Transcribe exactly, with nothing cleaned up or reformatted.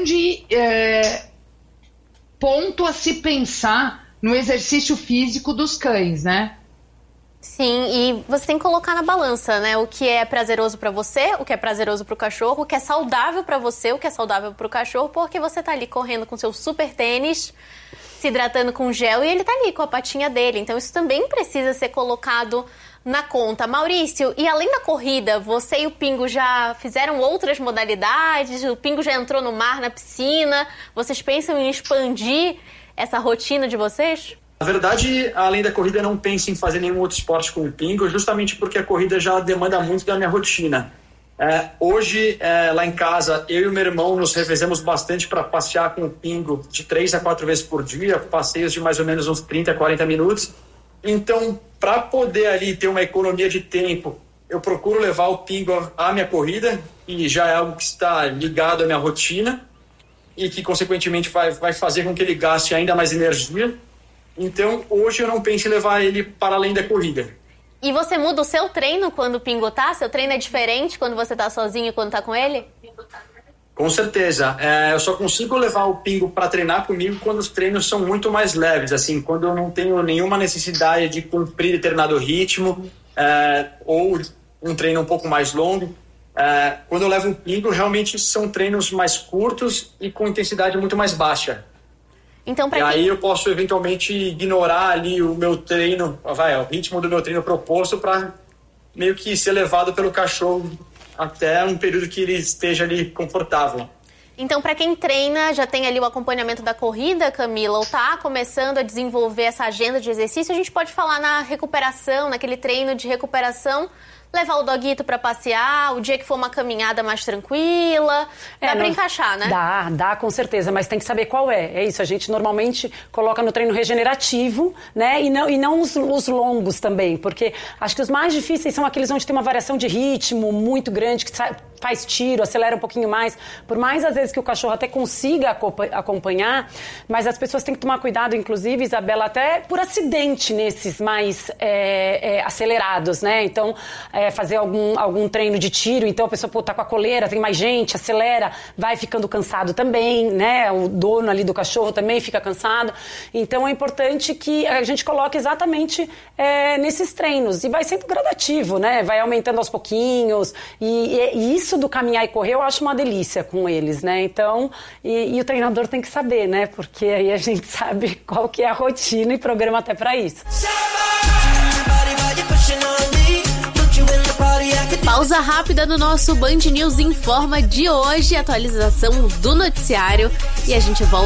grande é, ponto a se pensar no exercício físico dos cães, né? Sim, e você tem que colocar na balança, né? O que é prazeroso pra você, o que é prazeroso pro cachorro, o que é saudável pra você, o que é saudável pro cachorro, porque você tá ali correndo com seu super tênis, se hidratando com gel e ele tá ali com a patinha dele. Então isso também precisa ser colocado na conta. Maurício, e além da corrida, você e o Pingo já fizeram outras modalidades? O Pingo já entrou no mar, na piscina? Vocês pensam em expandir essa rotina de vocês? Na verdade, além da corrida, eu não penso em fazer nenhum outro esporte com o Pingo, justamente porque a corrida já demanda muito da minha rotina. É, hoje, é, lá em casa, eu e o meu irmão nos revezamos bastante para passear com o Pingo de três a quatro vezes por dia, passeios de mais ou menos uns trinta a quarenta minutos. Então, para poder ali ter uma economia de tempo, eu procuro levar o Pingo à minha corrida, e já é algo que está ligado à minha rotina e que, consequentemente, vai, vai fazer com que ele gaste ainda mais energia. Então, hoje eu não penso em levar ele para além da corrida. E você muda o seu treino quando o Pingo tá? Seu treino é diferente quando você tá sozinho e quando tá com ele? Com certeza. É, eu só consigo levar o Pingo para treinar comigo quando os treinos são muito mais leves, assim, quando eu não tenho nenhuma necessidade de cumprir determinado ritmo, é, ou um treino um pouco mais longo. É, quando eu levo o Pingo, realmente são treinos mais curtos e com intensidade muito mais baixa. Então, pra e quem... aí eu posso eventualmente ignorar ali o meu treino, vai, o ritmo do meu treino proposto para meio que ser levado pelo cachorro até um período que ele esteja ali confortável. Então, para quem treina, já tem ali o acompanhamento da corrida, Camila, ou tá começando a desenvolver essa agenda de exercício, a gente pode falar na recuperação, naquele treino de recuperação, levar o doguito para passear, o dia que for uma caminhada mais tranquila, dá é, para encaixar, né? Dá, dá com certeza, mas tem que saber qual é. É isso, a gente normalmente coloca no treino regenerativo, né? E não, e não os, os longos também, porque acho que os mais difíceis são aqueles onde tem uma variação de ritmo muito grande, que faz tiro, acelera um pouquinho mais. Por mais, às vezes, que o cachorro até consiga acompanhar, mas as pessoas têm que tomar cuidado, inclusive, Isabela, até por acidente nesses mais é, é, acelerados, né? Então, é, fazer algum, algum treino de tiro, então a pessoa pô, tá com a coleira, tem mais gente, acelera, vai ficando cansado também, né? O dono ali do cachorro também fica cansado. Então, é importante que a gente coloque exatamente é, nesses treinos. E vai sendo gradativo, né? Vai aumentando aos pouquinhos. E, e isso Isso do caminhar e correr eu acho uma delícia com eles, né? Então, e, e o treinador tem que saber, né? Porque aí a gente sabe qual que é a rotina e programa até pra isso. Pausa rápida no nosso Band News Informa de hoje, atualização do noticiário, e a gente volta